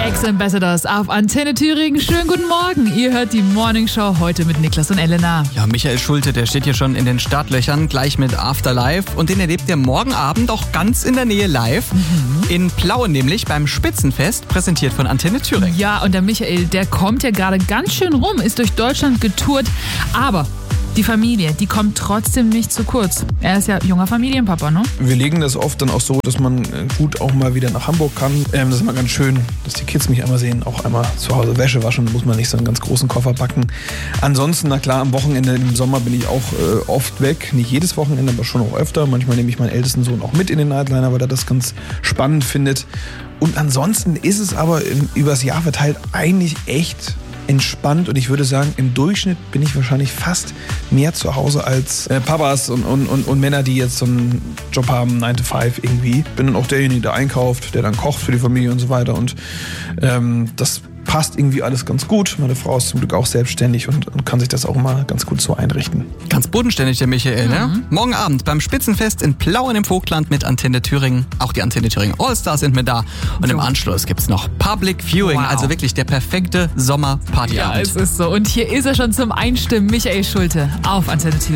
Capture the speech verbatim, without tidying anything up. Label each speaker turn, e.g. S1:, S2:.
S1: Ex-Ambassadors auf Antenne Thüringen. Schönen guten Morgen. Ihr hört die Morning Show heute mit Niklas und Elena.
S2: Ja, Michael Schulte, der steht hier schon in den Startlöchern, gleich mit Afterlife. Und den erlebt ihr morgen Abend auch ganz in der Nähe live. Mhm. In Plauen nämlich beim Spitzenfest, präsentiert von Antenne Thüringen.
S1: Ja, und der Michael, der kommt ja gerade ganz schön rum, ist durch Deutschland getourt. Aber die Familie, die kommt trotzdem nicht zu kurz. Er ist ja junger Familienpapa, ne?
S3: Wir legen das oft dann auch so, dass man gut auch mal wieder nach Hamburg kann. Ähm, das ist immer ganz schön, dass die Kids mich einmal sehen, auch einmal zu Hause Wäsche waschen. Da muss man nicht so einen ganz großen Koffer packen. Ansonsten, na klar, am Wochenende im Sommer bin ich auch äh, oft weg. Nicht jedes Wochenende, aber schon auch öfter. Manchmal nehme ich meinen ältesten Sohn auch mit in den Nightliner, weil er das ganz spannend findet. Und ansonsten ist es aber im, übers Jahr verteilt eigentlich echt entspannt, und ich würde sagen, im Durchschnitt bin ich wahrscheinlich fast mehr zu Hause als äh, Papas und, und, und, und Männer, die jetzt so einen Job haben, nine to five irgendwie. Bin dann auch derjenige, der einkauft, der dann kocht für die Familie und so weiter, und ähm, das passt irgendwie alles ganz gut. Meine Frau ist zum Glück auch selbstständig und, und kann sich das auch immer ganz gut so einrichten.
S2: Ganz bodenständig, der Michael, mhm. ne? Morgen Abend beim Spitzenfest in Plauen im Vogtland mit Antenne Thüringen. Auch die Antenne Thüringen Allstars sind mit da. Und so. Im Anschluss gibt's noch Public Viewing. Wow. Also wirklich der perfekte Sommerpartyabend.
S1: Ja, es ist so. Und hier ist er schon zum Einstimmen, Michael Schulte auf Antenne Thüringen.